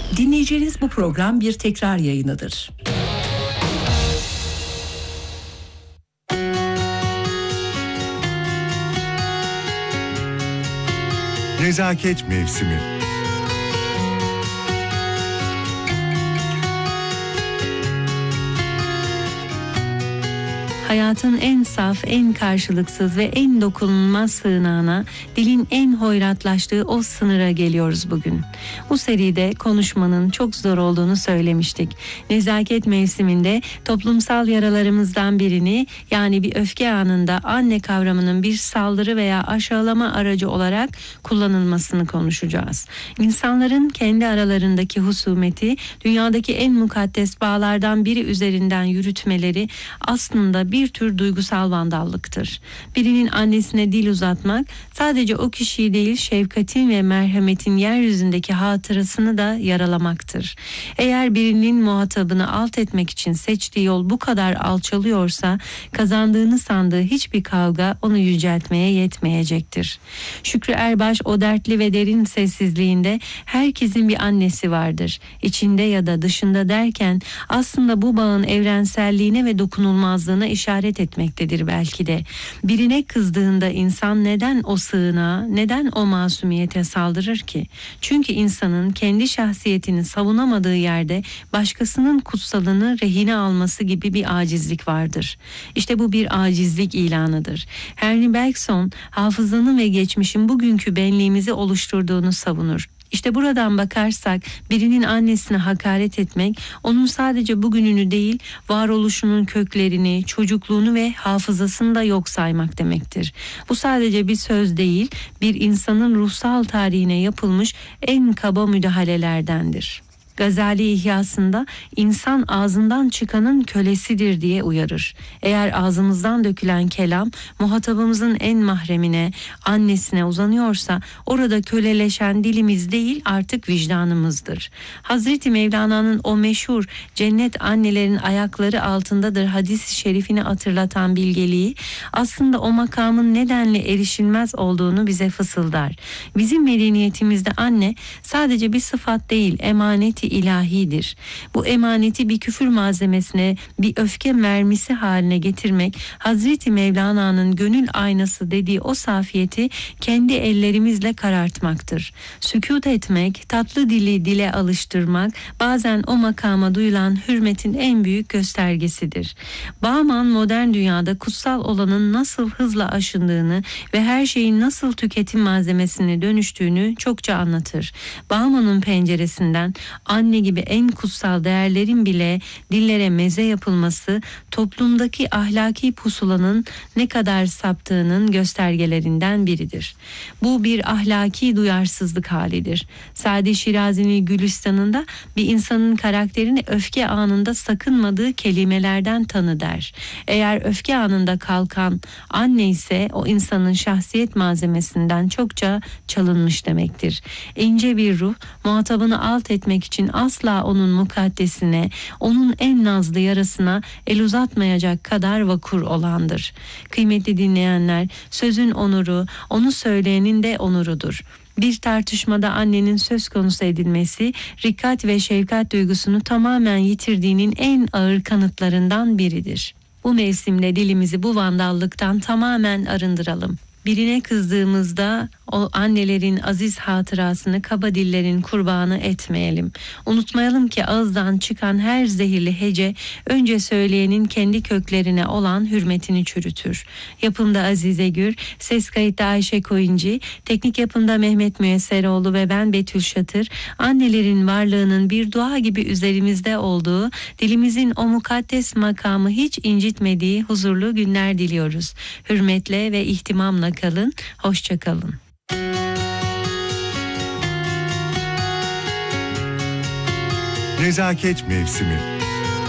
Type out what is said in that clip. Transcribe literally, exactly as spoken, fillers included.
Dinleyeceğiniz bu program bir tekrar yayınıdır. Nezaket Mevsimi. Hayatın en saf, en karşılıksız ve en dokunulmaz sığınağına, dilin en hoyratlaştığı o sınıra geliyoruz bugün. Bu seride konuşmanın çok zor olduğunu söylemiştik. Nezaket mevsiminde toplumsal yaralarımızdan birini, yani bir öfke anında anne kavramının bir saldırı veya aşağılama aracı olarak kullanılmasını konuşacağız. İnsanların kendi aralarındaki husumeti dünyadaki en mukaddes bağlardan biri üzerinden yürütmeleri aslında bir bir tür duygusal vandallıktır. Birinin annesine dil uzatmak sadece o kişiyi değil, şefkatin ve merhametin yeryüzündeki hatırasını da yaralamaktır. Eğer birinin muhatabını alt etmek için seçtiği yol bu kadar alçalıyorsa, kazandığını sandığı hiçbir kavga onu yüceltmeye yetmeyecektir. Şükrü Erbaş o dertli ve derin sessizliğinde herkesin bir annesi vardır, İçinde ya da dışında derken aslında bu bağın evrenselliğine ve dokunulmazlığına işaret etmektedir belki de. Birine kızdığında insan neden o sığınağa, neden o masumiyete saldırır ki? Çünkü insanın kendi şahsiyetini savunamadığı yerde başkasının kutsalını rehine alması gibi bir acizlik vardır. İşte bu bir acizlik ilanıdır. Henry Bergson, hafızanın ve geçmişin bugünkü benliğimizi oluşturduğunu savunur. İşte buradan bakarsak birinin annesine hakaret etmek, onun sadece bugününü değil, varoluşunun köklerini, çocukluğunu ve hafızasını da yok saymak demektir. Bu sadece bir söz değil, bir insanın ruhsal tarihine yapılmış en kaba müdahalelerdendir. Gazali İhyasında insan ağzından çıkanın kölesidir diye uyarır. Eğer ağzımızdan dökülen kelam muhatabımızın en mahremine, annesine uzanıyorsa orada köleleşen dilimiz değil, artık vicdanımızdır. Hazreti Mevlana'nın o meşhur cennet annelerin ayakları altındadır hadis-i şerifini hatırlatan bilgeliği aslında o makamın nedenle erişilmez olduğunu bize fısıldar. Bizim medeniyetimizde anne sadece bir sıfat değil, emaneti ilahidir. Bu emaneti bir küfür malzemesine, bir öfke mermisi haline getirmek, Hazreti Mevlana'nın gönül aynası dediği o safiyeti kendi ellerimizle karartmaktır. Sükût etmek, tatlı dili dile alıştırmak, bazen o makama duyulan hürmetin en büyük göstergesidir. Bauman modern dünyada kutsal olanın nasıl hızla aşındığını ve her şeyin nasıl tüketim malzemesine dönüştüğünü çokça anlatır. Bauman'ın penceresinden anne gibi en kutsal değerlerin bile dillere meze yapılması toplumdaki ahlaki pusulanın ne kadar saptığının göstergelerinden biridir. Bu bir ahlaki duyarsızlık halidir. Sadi Şirazi'nin Gülistan'ında bir insanın karakterini öfke anında sakınmadığı kelimelerden tanı der. Eğer öfke anında kalkan anne ise o insanın şahsiyet malzemesinden çokça çalınmış demektir. İnce bir ruh muhatabını alt etmek için asla onun mukaddesine, onun en nazlı yarasına el uzatmayacak kadar vakur olandır. Kıymetli dinleyenler, sözün onuru, onu söyleyenin de onurudur. Bir tartışmada annenin söz konusu edilmesi, rikkat ve şefkat duygusunu tamamen yitirdiğinin en ağır kanıtlarından biridir. Bu mevsimde dilimizi bu vandallıktan tamamen arındıralım. Birine kızdığımızda o annelerin aziz hatırasını kaba dillerin kurbanı etmeyelim. Unutmayalım ki ağızdan çıkan her zehirli hece önce söyleyenin kendi köklerine olan hürmetini çürütür. Yapımda Azize Gür, ses kayıtta Ayşe Koyuncu, teknik yapımda Mehmet Müyesseroğlu ve ben Betül Şatır, annelerin varlığının bir dua gibi üzerimizde olduğu, dilimizin o mukaddes makamı hiç incitmediği huzurlu günler diliyoruz. Hürmetle ve ihtimamla kalın, hoşça kalın. Nezaket Mevsimi.